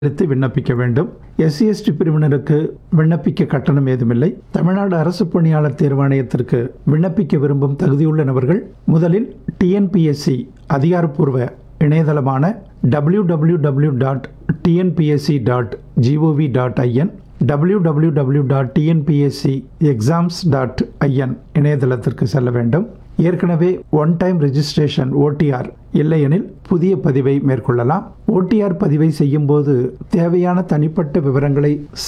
எடுத்து விண்ணப்பிக்க வேண்டும். SC/ST பிரிவினருக்கு விண்ணப்பிக்க கட்டணம் ஏதுமில்லை. தமிழ்நாடு அரசு பணியாளர் தேர்வாணையத்திற்கு விண்ணப்பிக்க விரும்பும் தகுதியுள்ள நபர்கள் முதலில் TNPSC அதிகாரப்பூர்வ இணையதளமான www.tnpsc.gov.in www.tnpscexams.in இணையதளத்திற்கு செல்ல வேண்டும். ஏற்கனவே ஒன் டைம் ரெஜிஸ்ட்ரேஷன் OTR இல்லையெனில் புதிய பதிவை மேற்கொள்ளலாம். OTR பதிவை செய்யும் போது தேவையான தனிப்பட்ட விவரங்களை